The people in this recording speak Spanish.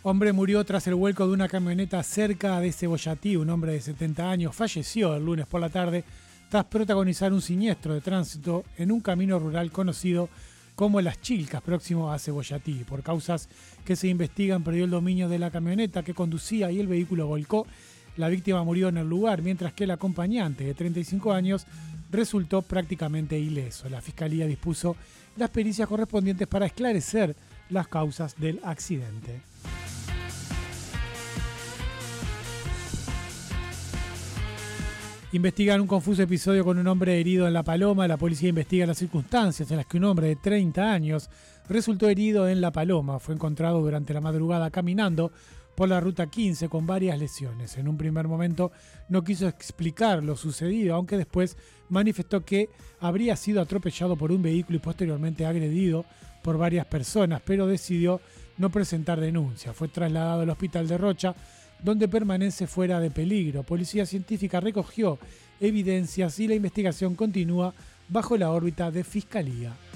Hombre murió tras el vuelco de una camioneta cerca de Cebollatí. Un hombre de 70 años falleció el lunes por la tarde tras protagonizar un siniestro de tránsito en un camino rural conocido como Las Chilcas, próximo a Cebollatí. Por causas que se investigan, perdió el dominio de la camioneta que conducía y el vehículo volcó. La víctima murió en el lugar, mientras que el acompañante, de 35 años, resultó prácticamente ileso. La Fiscalía dispuso las pericias correspondientes para esclarecer las causas del accidente. Investigan un confuso episodio con un hombre herido en La Paloma. La policía investiga las circunstancias en las que un hombre de 30 años resultó herido en La Paloma. Fue encontrado durante la madrugada caminando por la ruta 15 con varias lesiones. En un primer momento no quiso explicar lo sucedido, aunque después manifestó que habría sido atropellado por un vehículo y posteriormente agredido por varias personas, pero decidió no presentar denuncia. Fue trasladado al hospital de Rocha, donde permanece fuera de peligro. Policía Científica recogió evidencias y la investigación continúa bajo la órbita de Fiscalía.